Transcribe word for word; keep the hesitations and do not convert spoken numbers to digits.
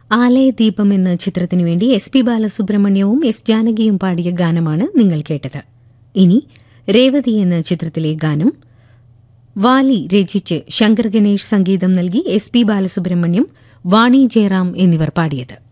ആലയദീപം എന്ന ചിത്രത്തിനുവേണ്ടി S P ബാലസുബ്രഹ്മണ്യവും S ജാനകിയും പാടിയ ഗാനമാണ് നിങ്ങൾ കേട്ടത്. ഇനി രേവതി എന്ന ചിത്രത്തിലെ ഗാനം വാലി രചിച്ച് ശങ്കർ ഗണേഷ് സംഗീതം നൽകി എസ് പി ബാലസുബ്രഹ്മണ്യം, വാണി ജയറാം എന്നിവർ പാടിയത്.